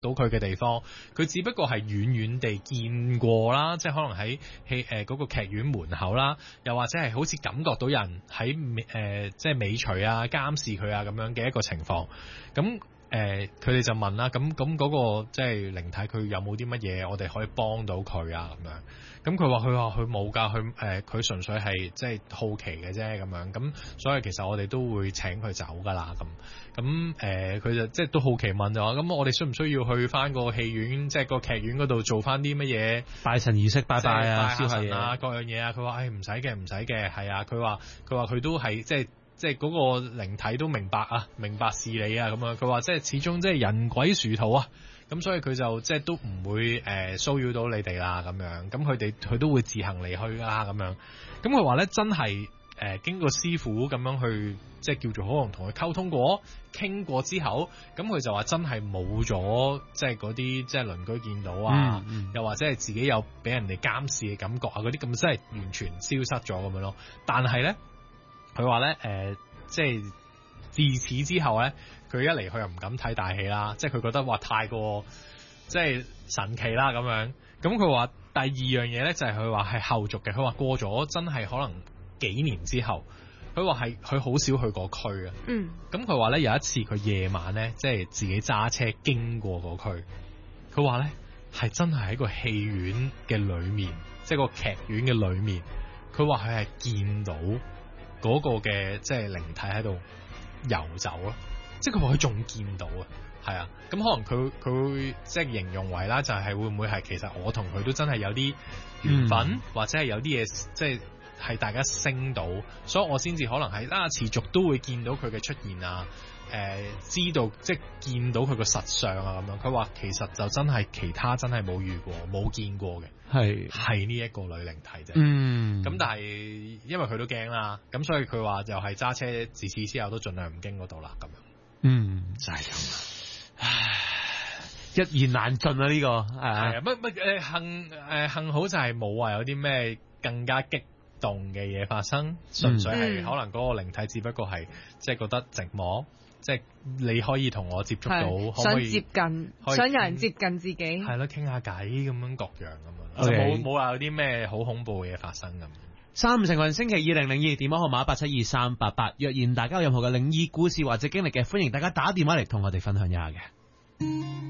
到佢嘅地方，佢只不過係遠遠地見過啦，即係可能喺嗰個劇院門口啦，又或者係好似感覺到人喺即係尾隨啊、監視佢啊咁樣嘅一個情況。咁佢哋就問啦，咁嗰個即係靈體佢有冇啲乜嘢我哋可以幫到佢啊咁樣？咁佢話佢冇㗎，佢純粹係即係好奇嘅啫咁樣。咁所以其實我哋都會請佢走㗎啦咁。咁佢就即係都好奇問就話，咁我哋需唔需要去翻個戲院，即係個劇院嗰度做翻啲乜嘢拜神儀式、拜拜啊、 燒下神啊各樣嘢啊？佢話唔使嘅，係啊，佢話佢都係即係嗰個靈體都明白事理啊咁樣。佢話即係始終即係人鬼殊途啊，咁所以佢就即係都唔會騷擾到你哋啦咁樣。咁佢都會自行離去啦咁樣。咁佢話咧真係經過師傅咁樣去即係叫做可能同佢溝通過、傾過之後，咁佢就話真係冇咗即係嗰啲即係鄰居見到啊，又或者係自己有俾人哋監視嘅感覺啊，嗰啲咁真係完全消失咗咁樣咯。但係咧，佢話咧即係自此之後咧，佢一嚟佢又唔敢睇大戲啦，即係佢覺得話太過即係神奇啦咁樣。咁佢話第二樣嘢咧就係佢話係後續嘅，佢話過咗真係可能幾年之後，佢話係佢好少去嗰區啊。咁佢話咧有一次佢夜晚咧即係自己揸車經過嗰區，佢話咧係真係喺個戲院嘅裏面，即係個劇院嘅裏面，佢話佢係見到嗰個嘅即係靈體喺度遊走咯，即係佢話佢仲見到啊，係啊，咁可能佢即係形容為啦，就係會唔會係其實我同佢都真係有啲緣分，或者係有啲嘢即係大家升到，所以我先至可能係持續都會見到佢嘅出現啊，知道即係見到佢個實相啊咁樣。佢話其實就真係其他真係冇遇過冇見過嘅，係呢一個女靈體啫。咁但係因為佢都驚啦，咁所以佢話就係揸車自此之後都盡量唔經嗰度啦咁樣。就係咁。 唉，一言難盡啊呢個幸好就係冇話有啲咩更加激動嘅嘢發生，純粹係可能嗰個靈體只不過係即係覺得寂寞，即係你可以同我接觸到，可唔可以想接近，想有人接近自己， 係咯，傾下偈咁樣各樣咁樣，就冇話有啲咩好恐怖嘅嘢發生咁。 三五成群星期2002，電話號碼872388。若然大家有任何嘅靈異故事或者經歷嘅，歡迎大家打電話嚟同我哋分享一下嘅。